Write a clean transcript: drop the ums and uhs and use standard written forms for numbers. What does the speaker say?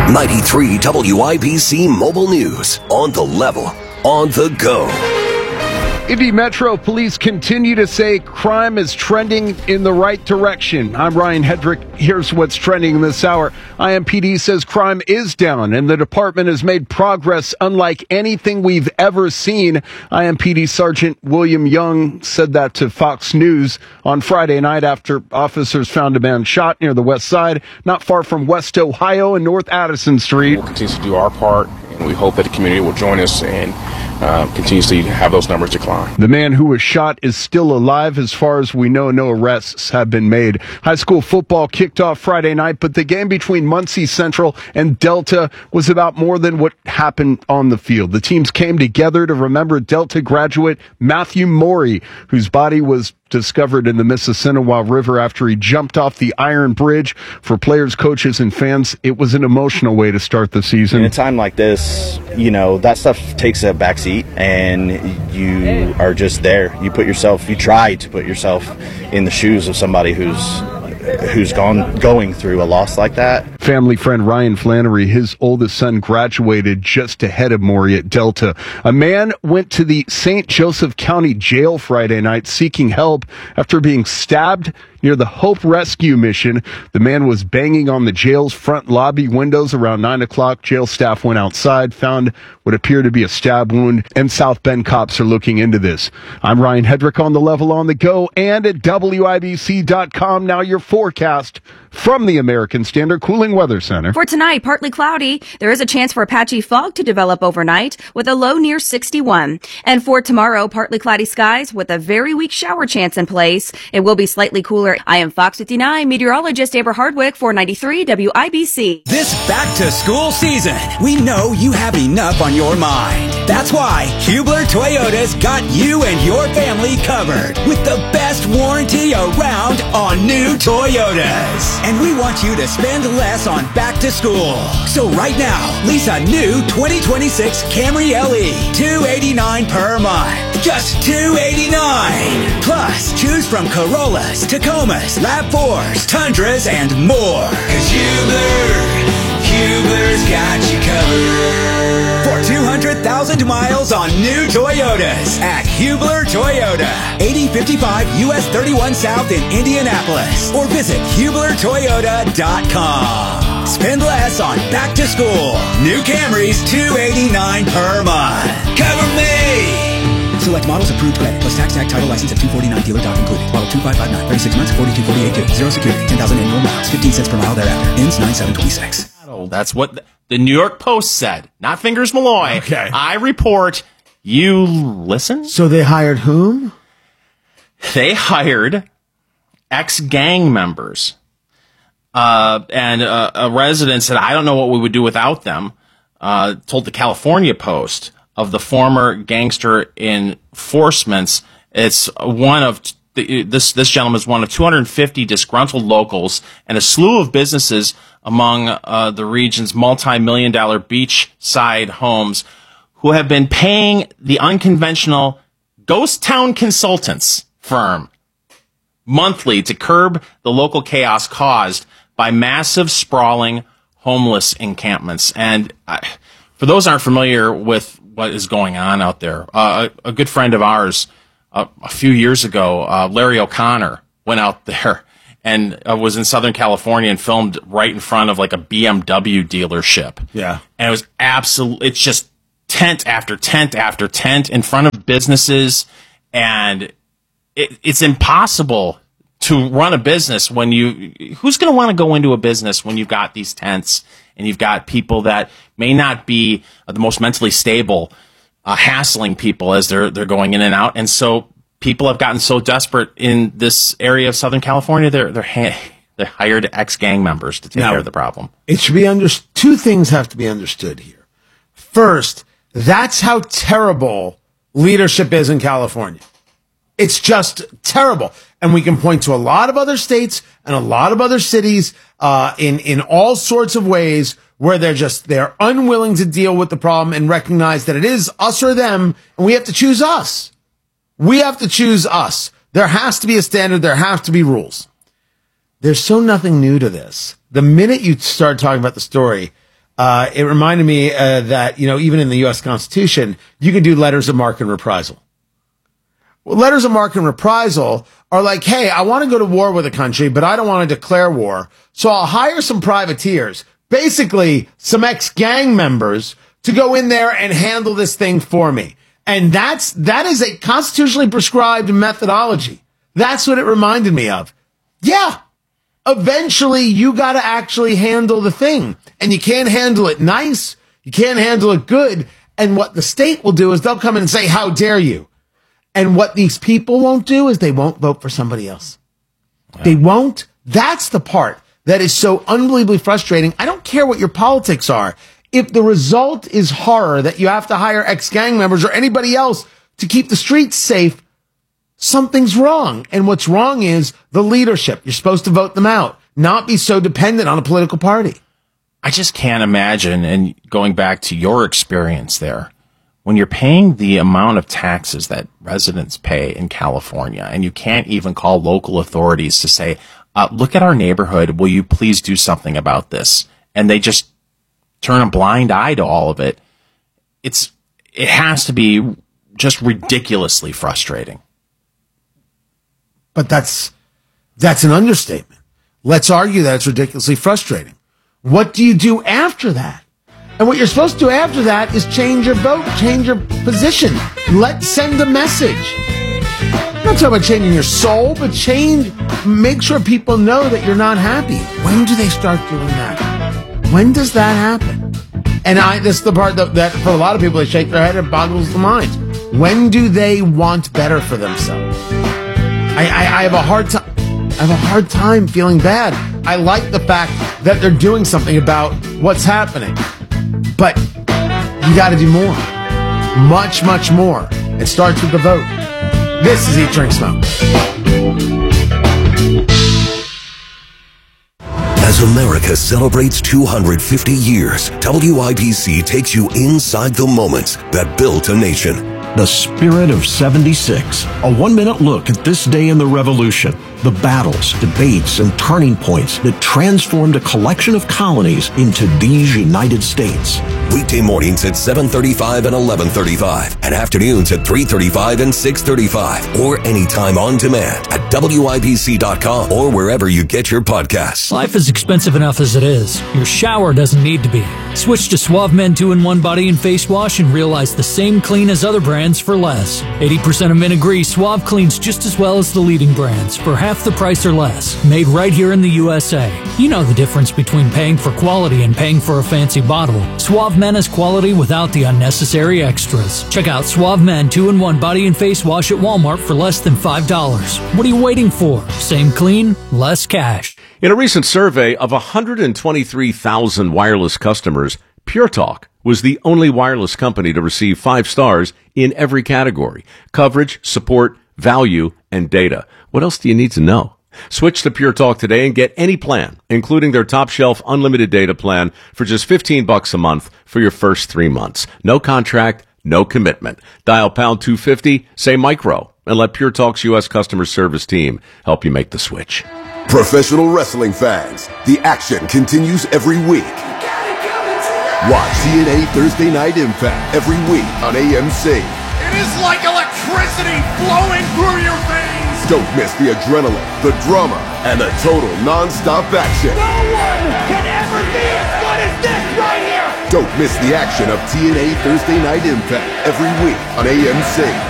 93 WIBC Mobile News. On the level, on the go. Indy Metro Police continue to say crime is trending in the right direction. I'm Ryan Hedrick. Here's what's trending this hour. IMPD says crime is down and the department has made progress unlike anything we've ever seen. IMPD Sergeant William Young said that to Fox News on Friday night after officers found a man shot near the west side, not far from West Ohio and North Addison Street. We'll continue to do our part, and we hope that the community will join us and continuously have those numbers decline. The man who was shot is still alive. As far as we know, no arrests have been made. High school football kicked off Friday night, but the game between Muncie Central and Delta was about more than what happened on the field. The teams came together to remember Delta graduate Matthew Morey, whose body was discovered in the Mississinewa River after he jumped off the Iron Bridge. For players, coaches, and fans, it was an emotional way to start the season. In a time like this, you know, that stuff takes a backseat, and you are just there. You try to put yourself in the shoes of somebody who's going through a loss like that. Family friend Ryan Flannery, his oldest son, graduated just ahead of Morey at Delta. A man went to the St. Joseph County Jail Friday night seeking help after being stabbed near the Hope Rescue Mission. The man was banging on the jail's front lobby windows around 9 o'clock. Jail staff went outside, found what appeared to be a stab wound, and South Bend cops are looking into this. I'm Ryan Hedrick on the level, on the go, and at WIBC.com. Now your forecast from the American Standard Cooling Weather Center. For tonight, partly cloudy. There is a chance for a patchy fog to develop overnight with a low near 61. And for tomorrow, partly cloudy skies with a very weak shower chance in place. It will be slightly cooler. I am Fox 59 meteorologist Amber Hardwick for 93 WIBC. This back-to-school season, we know you have enough on your mind. That's why Hubler Toyota's got you and your family covered with the best warranty around on new Toyotas. And we want you to spend less on back to school. So right now, lease a new 2026 Camry LE, $289 per month. Just $289. Plus, choose from Corollas, Tacomas, RAV4s, Tundras, and more. 'Cause Hubler's got you covered. For 200,000 miles on new Toyotas at Hubler Toyota. 8055 US 31 South in Indianapolis. Or visit HublerToyota.com. Spend less on back to school. New Camrys, $289 per month. Cover me! Select models approved credit, plus tax, title, license, and 249 dealer doc included. Model 2559, 36 months, 4248 Zero security, 10,000 annual miles, 15 cents per mile thereafter. Ends 9726. That's what the New York Post said, not Fingers Malloy. Okay. I report, you listen? So they hired whom? They hired ex-gang members. And a resident said, I don't know what we would do without them, told the California Post of the former gangster enforcements. It's one of this gentleman is one of 250 disgruntled locals and a slew of businesses among the region's multi-million-dollar beachside homes who have been paying the unconventional Ghost Town Consultants firm monthly to curb the local chaos caused by massive, sprawling, homeless encampments. And for those who aren't familiar with what is going on out there, a good friend of ours a few years ago, Larry O'Connor, went out there and was in Southern California and filmed right in front of like a BMW dealership. Yeah. And it was it's just tent after tent after tent in front of businesses. And it's impossible to run a business when who's going to want to go into a business when you've got these tents and you've got people that may not be the most mentally stable, hassling people as they're going in and out. And so people have gotten so desperate in this area of Southern California, they hired ex-gang members to take care of the problem. It should be two things have to be understood here. First, that's how terrible leadership is in California. It's just terrible. And we can point to a lot of other states and a lot of other cities in all sorts of ways where they're unwilling to deal with the problem and recognize that it is us or them, and we have to choose us. We have to choose us. There has to be a standard. There have to be rules. There's so nothing new to this. The minute you start talking about the story, it reminded me that, even in the U.S. Constitution, you can do letters of marque and reprisal. Well, letters of marque and reprisal are like, hey, I want to go to war with a country, but I don't want to declare war. So I'll hire some privateers, basically some ex-gang members, to go in there and handle this thing for me. And that is a constitutionally prescribed methodology. That's what it reminded me of. Yeah. Eventually, you got to actually handle the thing. And you can't handle it nice. You can't handle it good. And what the state will do is they'll come in and say, how dare you? And what these people won't do is they won't vote for somebody else. Wow. They won't. That's the part that is so unbelievably frustrating. I don't care what your politics are. If the result is horror, that you have to hire ex-gang members or anybody else to keep the streets safe, something's wrong. And what's wrong is the leadership. You're supposed to vote them out, not be so dependent on a political party. I just can't imagine, and going back to your experience there, when you're paying the amount of taxes that residents pay in California, and you can't even call local authorities to say, look at our neighborhood, will you please do something about this? And they just turn a blind eye to all of it. It has to be just ridiculously frustrating. But that's an understatement. Let's argue that it's ridiculously frustrating. What do you do after that? And what you're supposed to do after that is change your vote, change your position. Send a message. I'm not talking about changing your soul, but make sure people know that you're not happy. When do they start doing that? When does that happen? And this is the part that for a lot of people, they shake their head and boggles the mind. When do they want better for themselves? I have a hard time feeling bad. I like the fact that they're doing something about what's happening. But you got to do more. Much, much more. It starts with the vote. This is Eat, Drink, Smoke. As America celebrates 250 years, WIBC takes you inside the moments that built a nation. The Spirit of 76, a 1-minute look at this day in the Revolution, the battles, debates, and turning points that transformed a collection of colonies into these United States. Weekday mornings at 7:35 and 11:35, and afternoons at 3:35 and 6:35, or anytime on demand at WIBC.com or wherever you get your podcasts. Life is expensive enough as it is. Your shower doesn't need to be. Switch to Suave Men 2-in-1 Body and Face Wash and realize the same clean as other brands for less. 80% of men agree Suave cleans just as well as the leading brands for half the price or less. Made right here in the USA. You know the difference between paying for quality and paying for a fancy bottle. Suave Men has quality without the unnecessary extras. Check out Suave Men 2-in-1 Body and Face Wash at Walmart for less than $5. What are you waiting for? Same clean, less cash. In a recent survey of 123,000 wireless customers, Pure Talk was the only wireless company to receive 5 stars in every category: coverage, support, value, and data. What else do you need to know? Switch to Pure Talk today and get any plan, including their top shelf unlimited data plan, for just $15 a month for your first 3 months. No contract, no commitment. Dial pound 250, say micro, and let Pure Talk's U.S. customer service team help you make the switch. Professional wrestling fans, the action continues every week. Watch TNA Thursday Night Impact every week on AMC. It is like electricity flowing through your veins. Don't miss the adrenaline, the drama, and the total non-stop action. No one can ever be as good as this right here. Don't miss the action of TNA Thursday Night Impact every week on AMC.